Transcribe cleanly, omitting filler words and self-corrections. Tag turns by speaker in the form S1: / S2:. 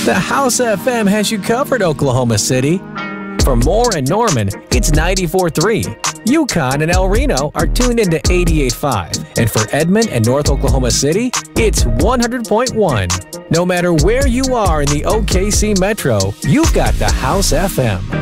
S1: The House FM has you covered, Oklahoma City. For Moore and Norman, it's 94.3. Yukon and El Reno are tuned into 88.5. And for Edmond and North Oklahoma City, it's 100.1. No matter where you are in the OKC Metro, you've got the House FM.